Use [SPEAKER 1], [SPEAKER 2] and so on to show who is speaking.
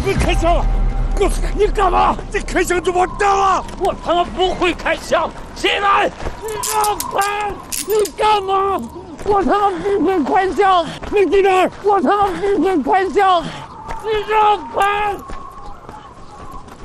[SPEAKER 1] 你开枪！你干嘛？你开枪这么大啊！
[SPEAKER 2] 我他妈不会开枪！起来！
[SPEAKER 1] 你让开！你干嘛？我他妈不会开枪！你去哪儿？我他妈不会开枪！你让开！